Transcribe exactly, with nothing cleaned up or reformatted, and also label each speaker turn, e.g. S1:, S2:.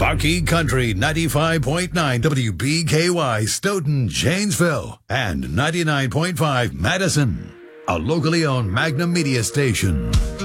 S1: Rocky Country ninety-five point nine W B K Y Stoughton, Janesville, and ninety-nine point five Madison, a locally owned Magnum Media station.